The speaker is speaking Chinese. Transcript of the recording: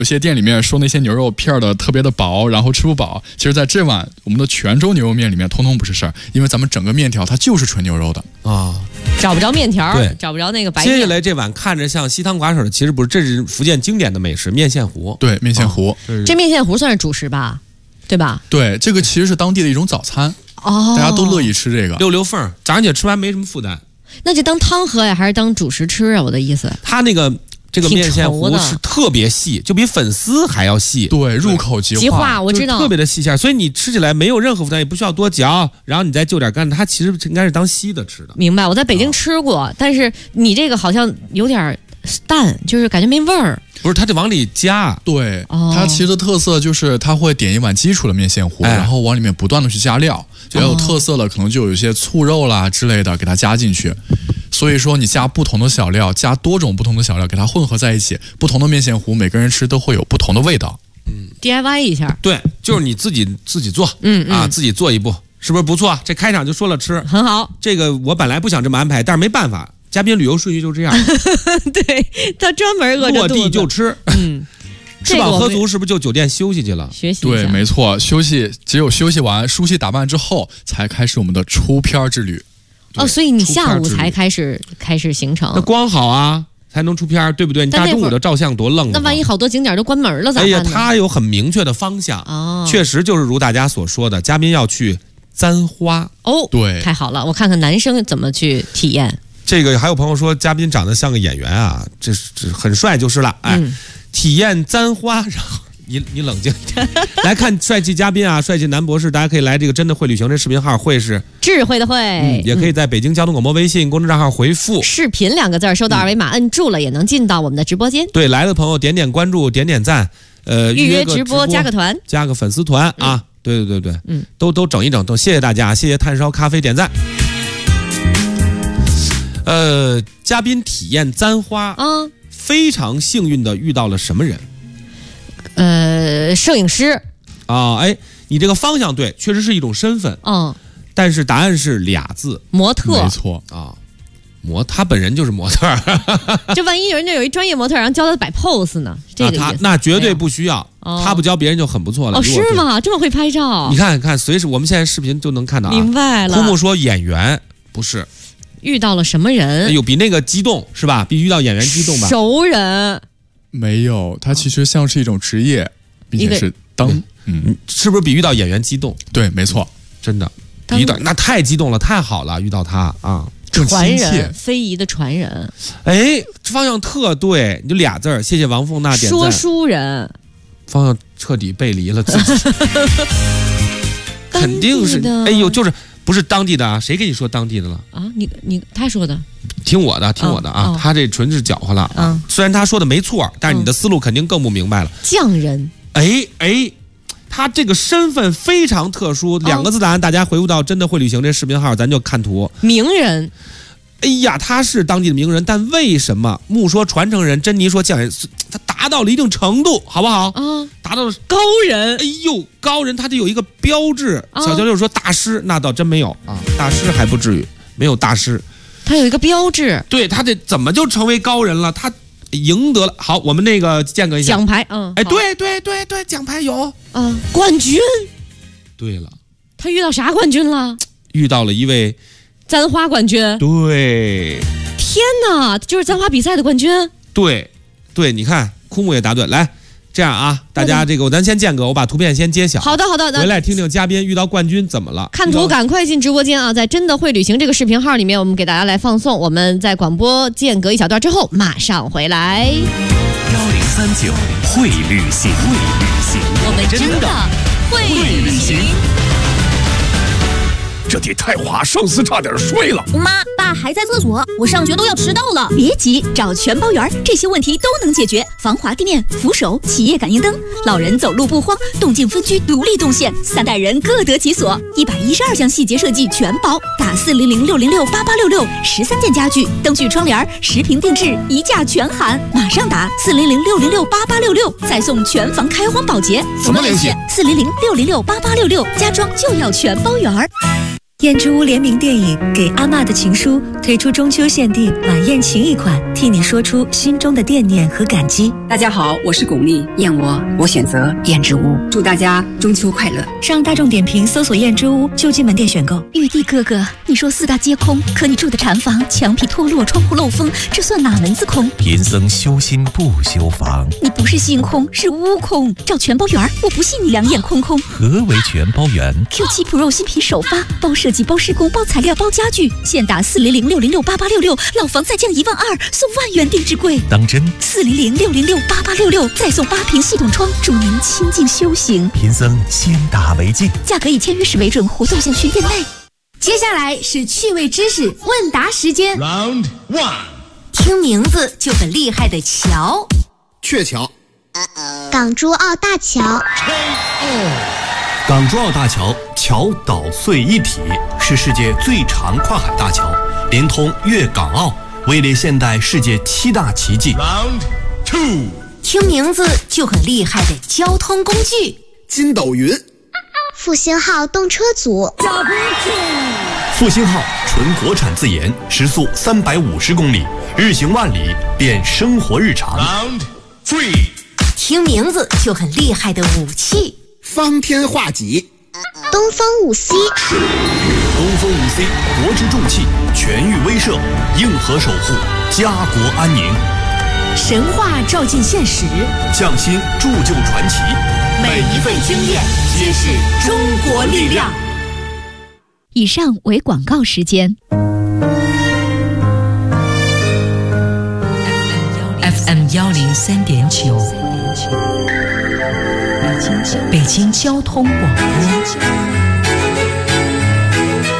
有些店里面说那些牛肉片的特别的薄，然后吃不饱。其实在这碗我们的泉州牛肉面里面，通通不是事儿，因为咱们整个面条它就是纯牛肉的啊， 找不着面条， 对， 找不着那个白面。 接下来这碗看着像稀汤寡水的，其实不是，这是福建经典的美食面线糊。 对，面线糊， 这面线糊算是主食吧，对吧？ 对，这个其实是当地的一种早餐，大家都乐意吃这个， 溜溜缝，早上起来吃完没什么负担。 那就当汤喝呀，还是当主食吃啊？我的意思， 它那个。这个面线糊是特别细，就比粉丝还要细， 对，入口即化，我知道， 特别的细馅，所以你吃起来没有任何负担，也不需要多嚼，然后你再就点干，它其实应该是当稀的吃的。 明白，我在北京吃过，但是你这个好像有点淡，就是感觉没味儿。 不是，它得往里加。 对，它其实的特色就是它会点一碗基础的面线糊，然后往里面不断的去加料，只要有特色了，可能就有一些醋肉啦之类的给它加进去。所以说你加不同的小料，加多种不同的小料，给它混合在一起，不同的面线糊，每个人吃都会有不同的味道。 DIY 一下， 对，就是你自己做，自己做一步，是不是不错？这开场就说了吃， 很好。 这个我本来不想这么安排，但是没办法，嘉宾旅游顺序就这样。 对，他专门饿着落地就吃，吃饱喝足，是不是就酒店休息去了？ 学习对，没错，休息只有休息完、梳洗打扮之后，才开始我们的出片之旅。 哦，所以你下午才开始行程， 那光好啊，才能出片，对不对？你大中午的照相多愣。 那万一好多景点都关门了咋办呢？ 哎呀，它有很明确的方向，确实就是如大家所说的，嘉宾要去簪花。 哦， 对， 太好了，我看看男生怎么去体验。 这个还有朋友说，嘉宾长得像个演员啊，这很帅就是了。哎，体验簪花，然后。你冷静一点，来看帅气嘉宾啊，帅气男博士，大家可以来这个真的会旅行这视频号，会是智慧的慧， 也可以在北京交通广播微信公众账号回复视频2个字，收到二维码摁住了也能进到我们的直播间。 对，来的朋友点点关注，点点赞， 预约直播加个团， 加个粉丝团啊，对，都整一整，都谢谢大家，谢谢炭烧咖啡点赞。嘉宾体验簪花非常幸运的遇到了什么人？ 摄影师啊，哎，你这个方向对，确实是一种身份，但是答案是2字， 模特， 没错啊，他本人就是模特， 这万一人家有一专业模特，然后教他摆 pose 呢？这个意思那绝对不需要，他不教别人就很不错了。 哦，是吗？这么会拍照？ 你看，随时我们现在视频就能看到。 明白了。 枯木说演员不是， 遇到了什么人？ 哎呦，比那个激动是吧？比遇到演员激动吧？ 熟人。 没有，它其实像是一种职业，并且是是不是比遇到演员激动？ 对，没错， 真的，遇到那太激动了，太好了，遇到他啊， 传人，非遗的传人。 哎，方向特对，你就2字，谢谢王凤娜点赞。 说书人， 方向彻底背离了自己，肯定是，哎呦，就是不是当地的啊？谁跟你说当地的了啊？他说的。 听我的啊，他这纯是搅和了啊。虽然他说的没错，但是你的思路肯定更不明白了。 匠人， 哎，他这个身份非常特殊，2个字答案，大家回复到真的会旅行这视频号，咱就看图。 名人， 哎呀，他是当地的名人，但为什么木说传承人，珍妮说匠人，他达到了一定程度，好不好？达到了高人。 哎呦，高人他得有一个标志。小娇六说大师，那倒真没有啊，大师还不至于，没有大师。 他有一个标志， 对，他得怎么就成为高人了？他赢得了好，我们那个间隔一下奖牌， 哎，对，奖牌有冠军。 对了， 他遇到啥冠军了？ 遇到了一位簪花冠军。 对， 天哪，就是簪花比赛的冠军。 对，你看，枯木也答对，来。这样啊，大家这个咱先间隔，我把图片先揭晓。 好的， 回来听听嘉宾遇到冠军怎么了。 看图赶快进直播间啊，在真的会旅行这个视频号里面，我们给大家来放送。我们在广播间隔一小段之后马上回来。 1039会旅行， 我们真的会旅行。 这得太滑，上司差点睡了。 妈，爸还在厕所，我上学都要迟到了。别急，找全包园，这些问题都能解决。防滑地面、扶手、企业感应灯，老人走路不慌，动静分区独立动线，3代人各得其所。112项细节设计全包，打400-606-8866，13件家具、灯具、窗帘，10瓶定制，1价全含。马上打400-606-8866，再送全房开荒保洁。 怎么联系？ 400-606-8866，家装就要全包园。 燕之屋联名电影《给阿嬷的情书》推出中秋限定晚宴情谊款，替你说出心中的惦念和感激。 大家好，我是巩俐，燕我选择燕之屋，祝大家中秋快乐。 上大众点评搜索燕之屋就近门店选购。 玉帝哥哥，你说四大皆空，可你住的禅房墙皮脱落，窗户漏风，这算哪门子空？ 贫僧修心不修房， 你不是心空，是悟空。找全包圆，我不信你两眼空空。 何为全包圆？ Q7 Pro 新品首发，包设计、包施工、包材料、包家具，现打400-606-8866，老房再降12000，送万元定制柜。 当真 ？400-606-8866，再送8瓶系统窗，助您清静修行。 贫僧先打为敬， 价格以签约时为准，活动详询店内。 接下来是趣味知识问答时间。 Round 1， 听名字就很厉害的桥， 鹊桥。 港珠澳大桥。 港珠澳大桥桥岛隧一体，是世界最长跨海大桥，连通粤港澳，位列现代世界7大奇迹。 Round 2， 听名字就很厉害的交通工具， 筋斗云。 复兴号动车组。 复兴号纯国产自研，时速350公里，日行万里，便生活日常。 Round 3， 听名字就很厉害的武器， 方天画戟。 东风5C。 东风5C国之重器，全域威慑，硬核守护家国安宁。 神话照进现实， 匠心铸就传奇， 每一份经验皆是中国力量。 以上为广告时间。 FM 103.9，北京交通广播。